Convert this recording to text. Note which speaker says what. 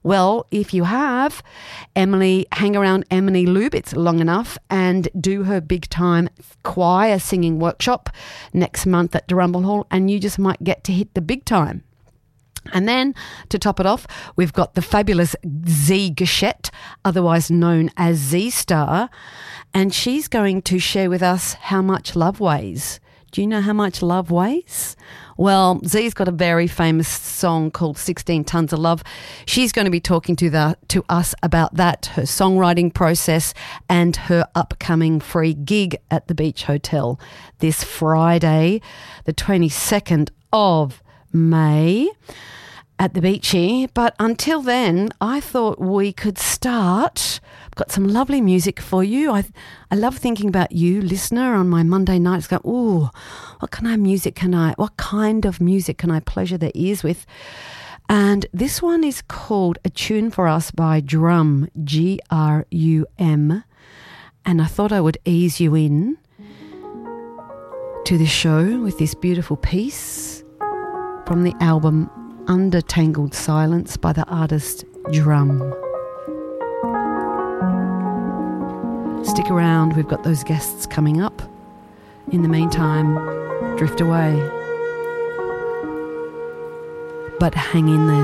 Speaker 1: Well, if you have, Emily, hang around Emily Lubitz long enough and do her big time choir singing workshop next month at Durumble Hall, and you just might get to hit the big time. And then, to top it off, we've got the fabulous Z Gachette, otherwise known as Z Star, and she's going to share with us how much love weighs. Do you know how much love weighs? Well, Z's got a very famous song called 16 Tons of Love. She's going to be talking to us about that, her songwriting process, and her upcoming free gig at the Beach Hotel this Friday, the 22nd of May at the Beachy. But until then, I thought we could start. I've got some lovely music for you. I love thinking about you, listener, on my Monday nights. Go, ooh, what kind of music can I pleasure their ears with? And this one is called A Tune for Us by Grum, Grum. And I thought I would ease you in to the show with this beautiful piece from the album Under Tangled Silence by the artist Drum. Stick around, we've got those guests coming up. In the meantime, drift away. But hang in there.